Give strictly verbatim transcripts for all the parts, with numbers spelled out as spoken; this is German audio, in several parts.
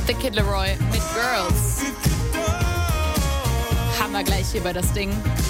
The Kid Laroi mit Girls. Haben wir gleich hier bei das Ding.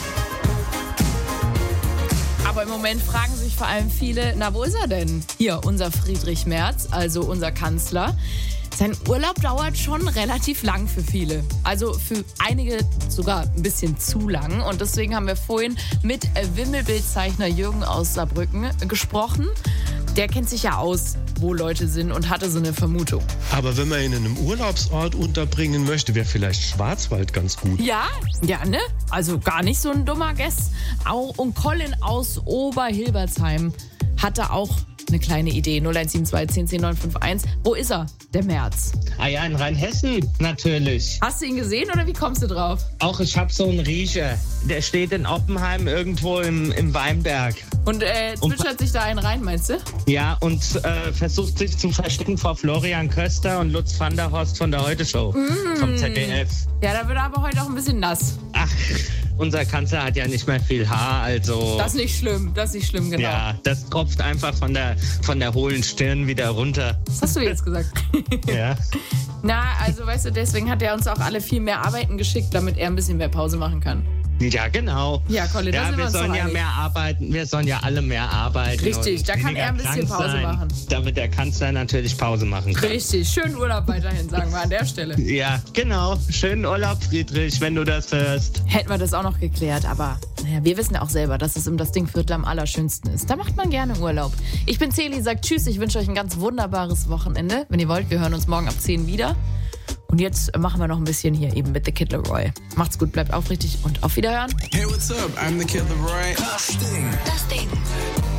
Aber im Moment fragen sich vor allem viele, na, wo ist er denn? Hier, unser Friedrich Merz, also unser Kanzler. Sein Urlaub dauert schon relativ lang für viele. Also für einige sogar ein bisschen zu lang. Und deswegen haben wir vorhin mit Wimmelbildzeichner Jürgen aus Saarbrücken gesprochen. Der kennt sich ja aus, wo Leute sind und hatte so eine Vermutung. Aber wenn man ihn in einem Urlaubsort unterbringen möchte, wäre vielleicht Schwarzwald ganz gut. Ja, ja, ne? Also gar nicht so ein dummer Guess. Auch, und Colin aus Oberhilbertsheim hatte auch eine kleine Idee. null eins sieben zwei, eins null zehn, neun fünf eins. Wo ist er, der Merz? Ah ja, in Rheinhessen natürlich. Hast du ihn gesehen oder wie kommst du drauf? Auch ich hab so einen Riecher. Der steht in Oppenheim irgendwo im, im Weinberg. Und äh, zwitschert sich da einen rein, meinst du? Ja, und äh, versucht sich zu verstecken vor Florian Köster und Lutz van der Horst von der Heute-Show mm. vom Z D F. Ja, da wird er aber heute auch ein bisschen nass. Ach, unser Kanzler hat ja nicht mehr viel Haar, also... Das ist nicht schlimm, das ist nicht schlimm, genau. Ja, das tropft einfach von der, von der hohlen Stirn wieder runter. Was hast du jetzt gesagt? Ja. Na, also weißt du, deswegen hat er uns auch alle viel mehr Arbeiten geschickt, damit er ein bisschen mehr Pause machen kann. Ja, genau. Ja, Colin, da ja, sind wir wir uns sollen doch ja einig. mehr arbeiten. Wir sollen ja alle mehr arbeiten. Richtig, da kann er ein bisschen Pause sein, machen. Damit der Kanzler natürlich Pause machen kann. Richtig, schönen Urlaub weiterhin, sagen wir an der Stelle. Ja, genau. Schönen Urlaub, Friedrich, wenn du das hörst. Hätten wir das auch noch geklärt, aber naja, wir wissen ja auch selber, dass es im Das Ding-Viertel am allerschönsten ist. Da macht man gerne Urlaub. Ich bin Celi, sagt tschüss, ich wünsche euch ein ganz wunderbares Wochenende. Wenn ihr wollt, wir hören uns morgen ab zehn wieder. Und jetzt machen wir noch ein bisschen hier eben mit The Kid Laroi. Macht's gut, bleibt aufrichtig und auf Wiederhören. Hey, what's up? I'm The Kid Laroi. Das Ding. Das Ding.